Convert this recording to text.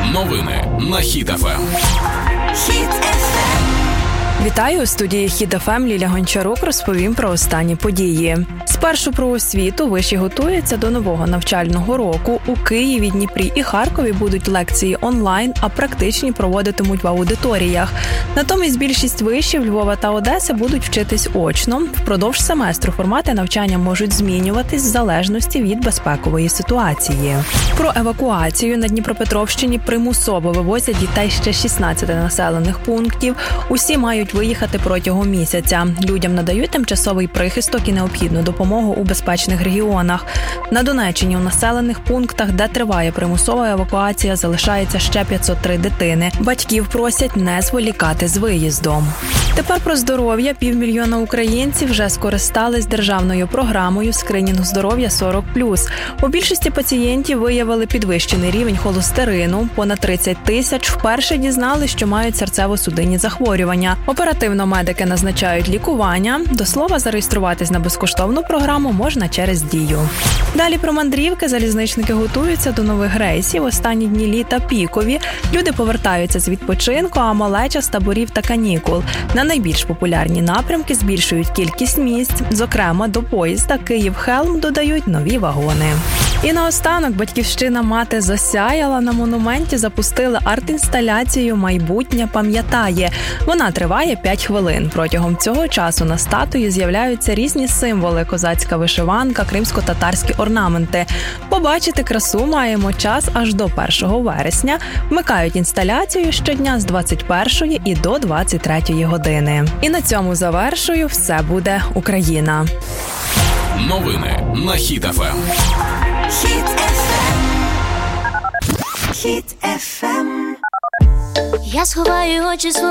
Новини на Хіт ФМ. Хіт ФМ. Вітаю, у студії Хіт ФМ Ліля Гончарук розповім про останні події. Спершу про освіту. Виші готуються до нового навчального року. У Києві, Дніпрі і Харкові будуть лекції онлайн, а практичні проводитимуть в аудиторіях. Натомість більшість вишів Львова та Одеси будуть вчитись очно. Впродовж семестру формати навчання можуть змінюватись в залежності від безпекової ситуації. Про евакуацію. На Дніпропетровщині примусово вивозять дітей ще 16 населених пунктів. Усі мають виїхати протягом місяця. Людям надають тимчасовий прихисток і необхідну допомогу у безпечних регіонах. На Донеччині у населених пунктах, де триває примусова евакуація, залишається ще 503 дитини. Батьків просять не зволікати з виїздом. Тепер про здоров'я. 500 000 українців вже скористались державною програмою «Скринінг здоров'я 40+». У більшості пацієнтів виявили підвищений рівень холестерину. Понад 30 тисяч вперше дізнали, що мають серцево-судинні захворювання. Оперативно медики назначають лікування. До слова, зареєструватись на безкоштовну програму можна через Дію. Далі про мандрівки. Залізничники готуються до нових рейсів. Останні дні літа пікові. Люди повертаються з відпочинку, а малеча з таборів та канікул. На найбільш популярні напрямки збільшують кількість місць. Зокрема, до поїзда Київ-Хелм додають нові вагони. І наостанок, батьківщина мати засяяла. На монументі запустили арт-інсталяцію «Майбутнє пам'ятає». Вона триває 5 хвилин. Протягом цього часу на статуї з'являються різні символи – козацька вишиванка, кримсько-татарські орнаменти. Побачити красу маємо час аж до 1 вересня. Вмикають інсталяцію щодня з 21 і до 23 години. І на цьому завершую. Все буде Україна. Новини на Хіт ФМ. Хіт ФМ. Хіт ФМ. Я сховаю очі